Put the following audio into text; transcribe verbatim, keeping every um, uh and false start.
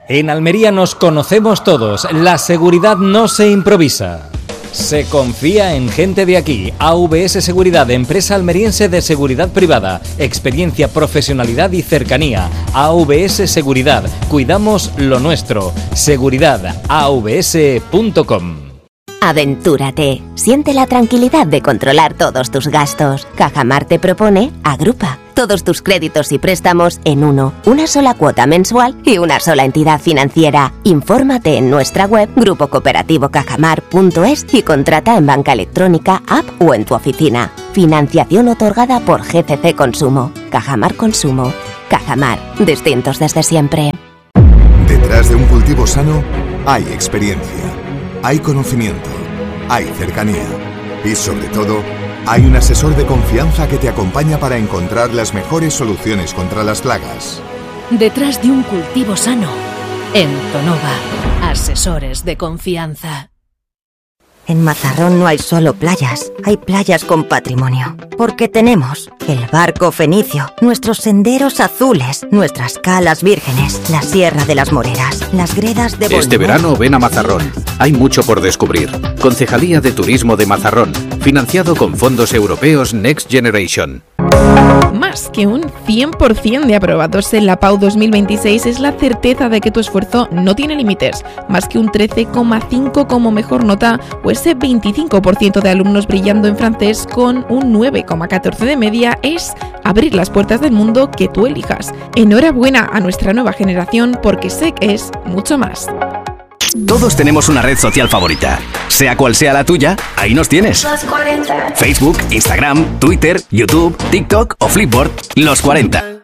En Almería nos conocemos todos, la seguridad no se improvisa. Se confía en gente de aquí. A V S Seguridad, empresa almeriense de seguridad privada. Experiencia, profesionalidad y cercanía. A V S Seguridad, cuidamos lo nuestro. Seguridad a v s punto com. Aventúrate. Siente la tranquilidad de controlar todos tus gastos. Cajamar te propone Agrupa. Todos tus créditos y préstamos en uno, una sola cuota mensual y una sola entidad financiera. Infórmate en nuestra web grupo cooperativo cajamar punto es y contrata en banca electrónica, app o en tu oficina. Financiación otorgada por G C C Consumo. Cajamar Consumo. Cajamar, distintos desde siempre. Detrás de un cultivo sano hay experiencia, hay conocimiento, hay cercanía y sobre todo hay un asesor de confianza que te acompaña para encontrar las mejores soluciones contra las plagas. Detrás de un cultivo sano, Entonova, asesores de confianza. En Mazarrón no hay solo playas, hay playas con patrimonio. Porque tenemos el barco fenicio, nuestros senderos azules, nuestras calas vírgenes, la Sierra de las Moreras, las gredas de Bolívar. Este verano ven a Mazarrón. Hay mucho por descubrir. Concejalía de Turismo de Mazarrón, financiado con fondos europeos Next Generation. Más que un cien por ciento de aprobados en la PAU dos mil veintiséis es la certeza de que tu esfuerzo no tiene límites. Más que un trece coma cinco como mejor nota o ese veinticinco por ciento de alumnos brillando en francés con un nueve coma catorce de media es abrir las puertas del mundo que tú elijas. Enhorabuena a nuestra nueva generación porque S E C es mucho más. Todos tenemos una red social favorita. Sea cual sea la tuya, ahí nos tienes. Los cuarenta. Facebook, Instagram, Twitter, YouTube, TikTok o Flipboard. Los cuarenta.